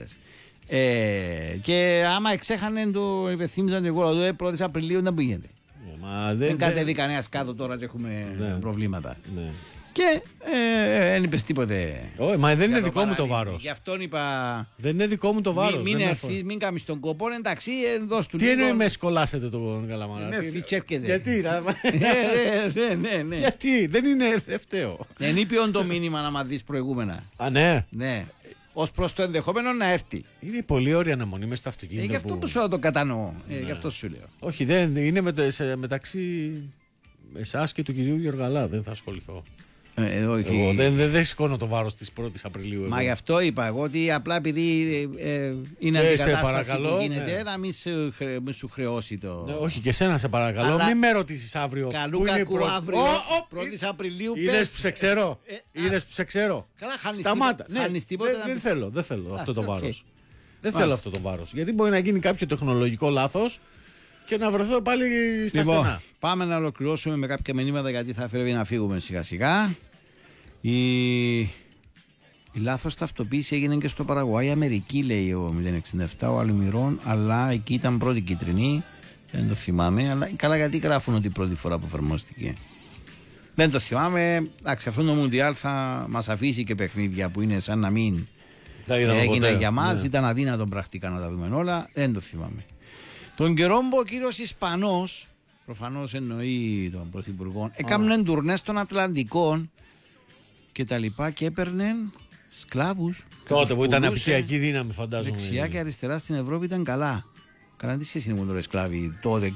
μέρες. Και άμα εξέχανε το υπενθύμιζαν και εγώ, το 1η Απριλίου δεν πήγαινε. Δεν κατέβει κανένας κάτω τώρα και έχουμε προβλήματα. Ναι. Και δεν είπες τίποτε. Μα δεν είναι δικό μου το βάρος. Γι' αυτόν είπα. Δεν είναι δικό μου το βάρος. Μην κάνεις τον κόπο, εντάξει, δώσ' του. Τι εννοεί με σκολάσετε τον Καλαμαρά? Γιατί, ναι. Γιατί, δεν είναι ευθέω. Δεν είπε το μήνυμα να μας δεις προηγούμενα. Α, ναι. Ναι. Ως προς το ενδεχόμενο να έρθει. Είναι πολύ ωραία αναμονή μες στο αυτοκίνητο. Γι' αυτό που σου το κατανοώ. Γι' αυτό σου λέω. Όχι, δεν είναι μεταξύ εσάς και του κυρίου Γεωργαλά. Δεν θα ασχοληθώ. Εγώ δεν σηκώνω το βάρος της 1ης Απριλίου. Μα γι' αυτό είπα εγώ ότι απλά επειδή είναι αντικατάσταση που γίνεται, να μην σου χρεώσει το. Όχι, και εσένα σε παρακαλώ, μην με ρωτήσεις αύριο. Καλού κακού αύριο, 1η Απριλίου. Είδες που σε ξέρω. Καλά, σταμάτα. Δεν θέλω αυτό το βάρος. Δεν θέλω αυτό το βάρος. Γιατί μπορεί να γίνει κάποιο τεχνολογικό λάθος και να βρεθώ πάλι στα στενά. Πάμε να ολοκληρώσουμε με κάποια μηνύματα, γιατί θα πρέπει να φύγουμε σιγά σιγά. Η λάθος ταυτοποίηση έγινε και στο Παραγουάι. Αμερική, λέει ο 067, ο Αλμυρών, αλλά εκεί ήταν πρώτη κίτρινη. Δεν το θυμάμαι, αλλά καλά, γιατί γράφουν ότι πρώτη φορά που εφαρμόστηκε. Δεν το θυμάμαι. Εντάξει, αυτό το Μουντιάλ θα μας αφήσει και παιχνίδια που είναι σαν να μην έγινε για μας. Ναι. Ήταν αδύνατο πρακτικά να τα δούμε όλα. Δεν το θυμάμαι. Τον καιρό που ο κύριος Ισπανός, προφανώς εννοεί τον Πρωθυπουργό, έκαναν τουρνές των Ατλαντικών και τα λοιπά και έπαιρνεν σκλάβους. Τότε που ήταν απικιακή δύναμη, φαντάζομαι. Δεξιά και αριστερά στην Ευρώπη ήταν καλά. Καλά, τι σχέση είναι με τον σκλάβοι τότε,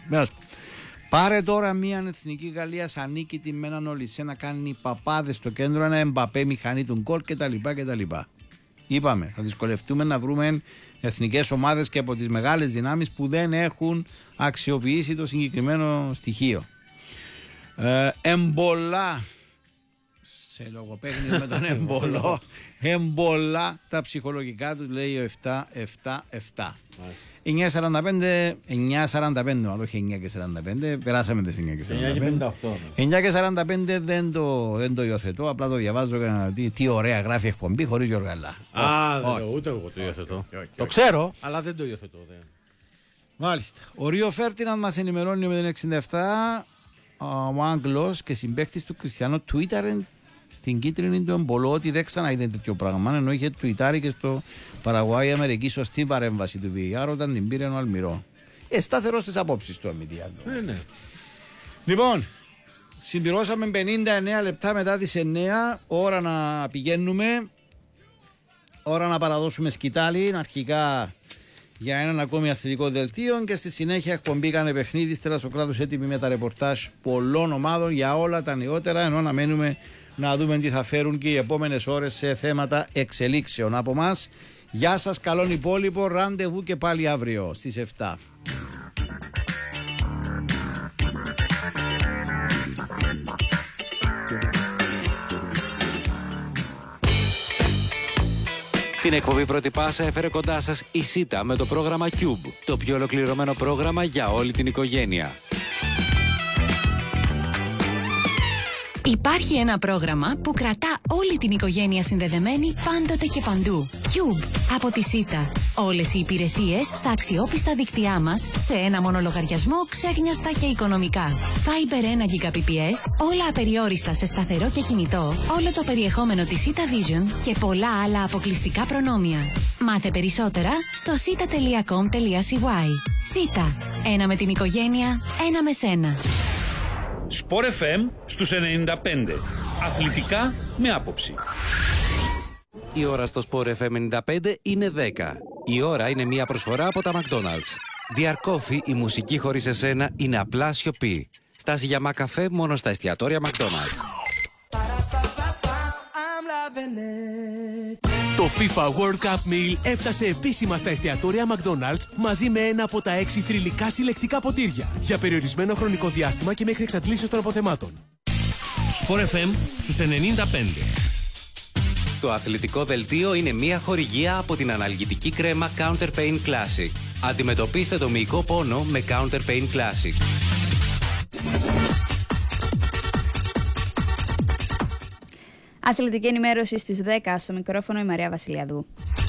πάρε τώρα μια εθνική Γαλλία ανίκητη με έναν Ολισέ να κάνει παπάδες στο κέντρο, ένα Εμπαπέ μηχανή του γκολ κτλ. Είπαμε, θα δυσκολευτούμε να βρούμε εθνικές ομάδες και από τις μεγάλες δυνάμεις που δεν έχουν αξιοποιήσει το συγκεκριμένο στοιχείο. Εμπολά σε λογοπαίγνιο με τον εμπολό. Εμπολά τα ψυχολογικά του, λέει ο 777. 9.45, μάλλον όχι 9.45, περάσαμε τις 9.45. 9.45 δεν το υιοθετώ, απλά το διαβάζω τι ωραία γράφει εκπομπή χωρίς Γεωργαλά. Ούτε εγώ το υιοθετώ. Το ξέρω, αλλά δεν το υιοθετώ. Μάλιστα. Ο Ρίο Φέρτιναν μας ενημερώνει με την 67. Ο Άγγλος και συμπαίκτης του Κριστιανό Twitter στην κίτρινη του εμπολό ότι δεν ξαναείδε τέτοιο πράγμα, ενώ είχε τουιτάρει και στο Παραγουάι Αμερική σωστή παρέμβαση του VAR όταν την πήρε ο Αλμυρό. Σταθερός στις απόψεις του αμυντιάνου. Ναι. Λοιπόν, συμπληρώσαμε 59 λεπτά μετά τις 9, ώρα να πηγαίνουμε, ώρα να παραδώσουμε σκητάλη, αρχικά για έναν ακόμη αθλητικό δελτίο και στη συνέχεια εκπομπή κάνε παιχνίδι Στέλλα Σοκράτους, έτοιμη με τα ρεπορτάζ πολλών ομάδων για όλα τα νεότερα, ενώ αναμένουμε να δούμε τι θα φέρουν και οι επόμενες ώρες σε θέματα εξελίξεων. Από μας, γεια σας, καλόν υπόλοιπο, ραντεβού και πάλι αύριο στις 7. Την εκπομπή Πρώτη Πάσα έφερε κοντά σας η ΣΥΤΑ με το πρόγραμμα Cube, το πιο ολοκληρωμένο πρόγραμμα για όλη την οικογένεια. Υπάρχει ένα πρόγραμμα που κρατά όλη την οικογένεια συνδεδεμένη πάντοτε και παντού. Cube από τη ΣΥΤΑ. Όλες οι υπηρεσίες στα αξιόπιστα δίκτυά μας σε ένα μόνο λογαριασμό, ξέχνιαστα και οικονομικά. Fiber 1 Gbps, όλα απεριόριστα σε σταθερό και κινητό, όλο το περιεχόμενο της ΣΥΤΑ Vision και πολλά άλλα αποκλειστικά προνόμια. Μάθε περισσότερα στο sita.com.cy. ΣΥΤΑ. Ένα με την οικογένεια, ένα με σένα. Sport FM στους 95. Αθλητικά με άποψη. Η ώρα στο Sport FM 95 είναι 10. Η ώρα είναι μια προσφορά από τα McDonald's. Dear Coffee, η μουσική χωρίς εσένα είναι απλά σιωπή. Στάση για μακαφέ μόνο στα εστιατόρια McDonald's. Το FIFA World Cup Meal έφτασε επίσημα στα εστιατόρια McDonald's μαζί με ένα από τα 6 θρυλικά συλλεκτικά ποτήρια για περιορισμένο χρονικό διάστημα και μέχρι εξαντλήσεως των αποθεμάτων. Sport FM στους 95. Το αθλητικό δελτίο είναι μια χορηγία από την αναλγητική κρέμα Counter Pain Classic. Αντιμετωπίστε το μυϊκό πόνο με Counter Pain Classic. Αθλητική ενημέρωση στις 10 στο μικρόφωνο η Μαρία Βασιλιαδού.